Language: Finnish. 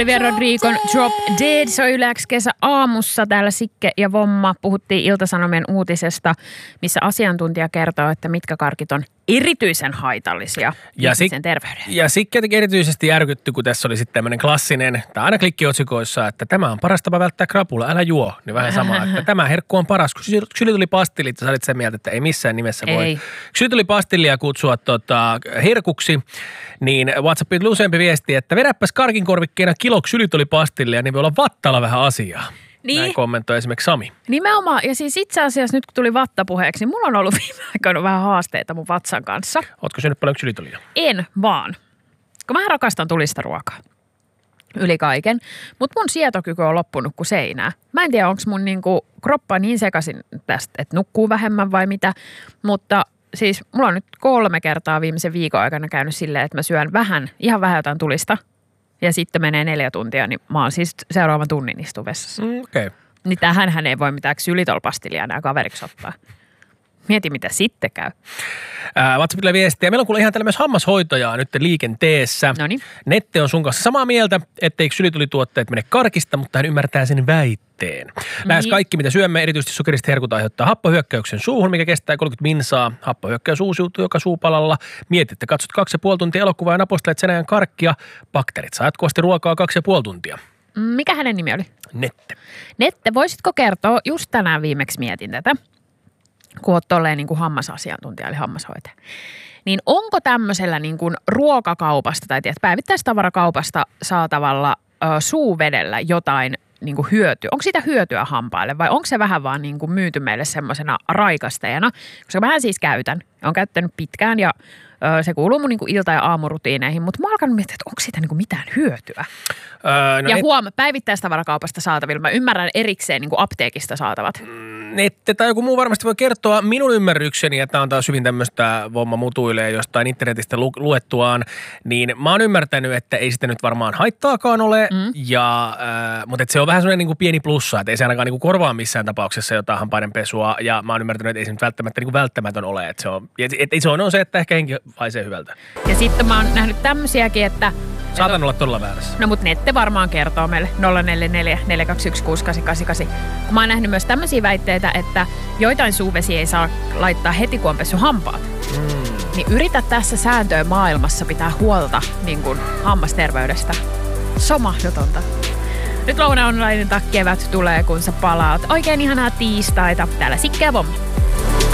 Olivia Rodrigon Drop Dead soi Yleäks kesä aamussa. Täällä Sikke ja Vomma puhuttiin Ilta-Sanomien uutisesta, missä asiantuntija kertoo, että mitkä karkit on erityisen haitallisia ihmisen terveydelle. Ja Sikke jotenkin erityisesti järkytty, kun tässä oli sitten tämmöinen klassinen, tai aina klikkiotsikoissa, että tämä on paras tapa välttää krapula, älä juo. Niin vähän sama, että tämä herkku on paras, kun ksylitolipastillit, sä olit sen mieltä, että ei missään nimessä voi ksylitolipastillia kutsua herkuksi, niin WhatsAppiin tuli useampi viesti, että vedäpäs karkinkorvikkeena kilo ksylitolipastillia, niin voi olla vattalla vähän asiaa. Niin. Näin kommentoi esimerkiksi Sami. Nimenomaan. Ja siis itse asiassa nyt kun tuli vattapuheeksi, niin mulla on ollut viime aikoina vähän haasteita mun vatsan kanssa. Ootko syönyt paljon ksylitolia? En vaan. Kun mä rakastan tulista ruokaa. Yli kaiken. Mutta mun sietokyky on loppunut kuin seinää. Mä en tiedä, onko mun niinku kroppa niin sekaisin tästä, että nukkuu vähemmän vai mitä. Mutta siis mulla on nyt 3 kertaa viimeisen viikon aikana käynyt silleen, että mä syön ihan vähän jotain tulista. Ja sitten menee 4 tuntia, niin mä oon siis seuraavan tunnin istu vessassa. Okei. Niin tähänhän ei voi mitään ksylitolpastillia enää kaveriksi ottaa. Mieti, mitä sitten käy. WhatsAppilla viestiä. Meillä on kuule ihan täällä myös hammashoitajaa nyt liikenteessä. Noniin. Nette on sun kanssa samaa mieltä, ettei ksylitolituotteet mene karkista, mutta hän ymmärtää sen väitteen. Lähes kaikki, mitä syömme, erityisesti sokerista herkut aiheuttaa happohyökkäyksen suuhun, mikä kestää 30 minsaa. Happohyökkäys uusiutuu joka suupalalla. Mietit, että katsot 2,5 tuntia elokuvaa ja napostelet sen ajan karkkia. Bakteerit saa jatkuvasti ruokaa 2,5 tuntia. Mikä hänen nimi oli? Nette. Nette, voisitko kertoa, just tänään viimeksi mietin tätä, kun oot tolleen niin kuin hammasasiantuntija eli hammashoitaja. Niin onko tämmöisellä niin kuin ruokakaupasta tai päivittäistavarakaupasta saatavalla suuvedellä jotain niin kuin hyötyä? Onko siitä hyötyä hampaille vai onko se vähän vaan niin kuin myyty meille semmoisena raikasteena? Koska mähän siis käytän. Olen käyttänyt pitkään ja se kuuluu mun niin kuin ilta- ja aamurutiineihin, mutta mä oon alkanut miettiä, että onko siitä niin kuin mitään hyötyä. Ja päivittäistavarakaupasta saatavilla. Mä ymmärrän erikseen niin kuin apteekista saatavat. Nette tai joku muu varmasti voi kertoa minun ymmärrykseni, että tämä on taas hyvin tämmöistä Vomma mutuilee jostain internetistä luettuaan, niin mä oon ymmärtänyt, että ei sitä nyt varmaan haittaakaan ole, mutta se on vähän sellainen niin kuin pieni plussa, että ei se ainakaan niin kuin korvaa missään tapauksessa jotain hampaidenpesua, ja mä oon ymmärtänyt, että ei se nyt välttämättä niin kuin välttämätön ole, että se on se, että ehkä henki haisee hyvältä. Ja sitten mä oon nähnyt tämmöisiäkin, että saatan olla todella väärässä. No mut Nette varmaan kertoo meille 044 421 6888. Mä oon nähnyt myös tämmöisiä väitteitä, että joitain suuvesiä ei saa laittaa heti kun on pessu hampaat. Niin yritä tässä sääntöön maailmassa pitää huolta niin kuin hammasterveydestä. Se on mahdotonta. Nyt Louna Onlinen kevät tulee, kun sä palaat. Oikein ihanaa tiistaita. Täällä Sikke ja Vomma.